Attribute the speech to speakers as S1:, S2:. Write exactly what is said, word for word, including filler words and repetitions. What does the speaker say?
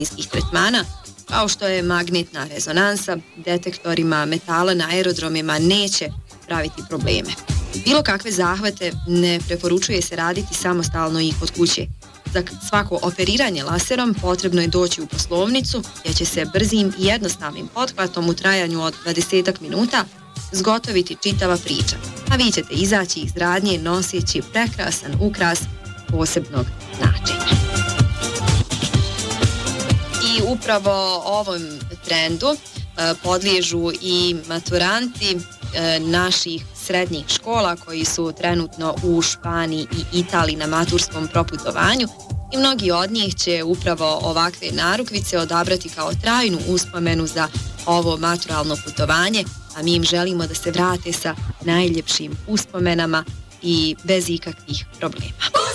S1: medicinskih tretmana, kao što je magnetna rezonansa, detektorima metala na aerodromima neće praviti probleme. Bilo kakve zahvate ne preporučuje se raditi samostalno i kod kuće. Za svako operiranje laserom potrebno je doći u poslovnicu gdje će se brzim i jednostavnim pothvatom u trajanju od dvadesetak minuta zgotoviti čitava priča, a vi ćete izaći iz radnje noseći prekrasan ukras posebnog značenja. I upravo ovom trendu e, podliježu i maturanti e, naših srednjih škola koji su trenutno u Španiji i Italiji na maturskom proputovanju i mnogi od njih će upravo ovakve narukvice odabrati kao trajnu uspomenu za ovo maturalno putovanje, a mi im želimo da se vrate sa najljepšim uspomenama i bez ikakvih problema.